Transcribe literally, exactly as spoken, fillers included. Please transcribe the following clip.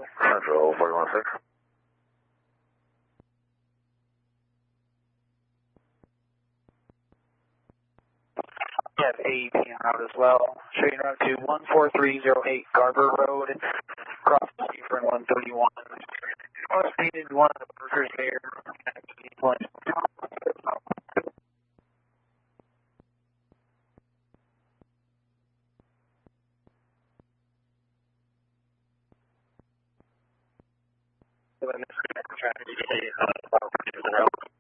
Central forty-one six. We have A P en route as well. Straight route to one four three zero eight Garber Road, cross the street for one thirty-one. North needed one of the workers there. Traffic